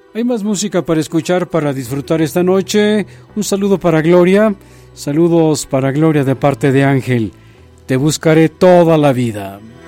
Hay más música para escuchar, para disfrutar esta noche. Un saludo para Gloria. Saludos para Gloria de parte de Ángel. Te buscaré toda la vida.